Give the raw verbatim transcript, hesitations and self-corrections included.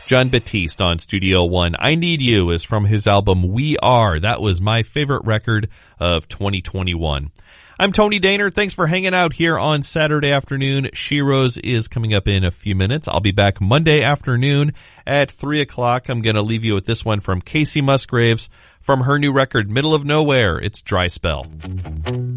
Jon Batiste on Studio One. I Need You is from his album We Are. That was my favorite record of twenty twenty-one. I'm Tony Daner. Thanks for hanging out here on Saturday afternoon. Sheroes is coming up in a few minutes. I'll be back Monday afternoon at three o'clock. I'm going to leave you with this one from Casey Musgraves from her new record, Middle of Nowhere. It's Dry Spell.